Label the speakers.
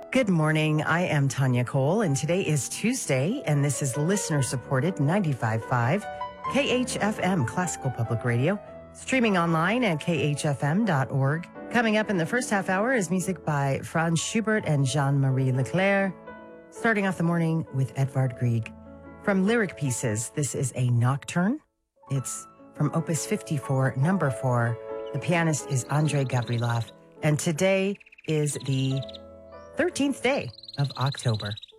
Speaker 1: Good morning. I am Tanya Cole, and today is Tuesday, and this is listener-supported 95.5 KHFM Classical Public Radio, streaming online at khfm.org. Coming up in the first half hour is music by Franz Schubert and Jean-Marie Leclerc, starting off the morning with Edvard Grieg. From Lyric Pieces, this is a nocturne. It's from Opus 54, number 4. The pianist is Andrei Gavrilov, and today is the 13th day of October.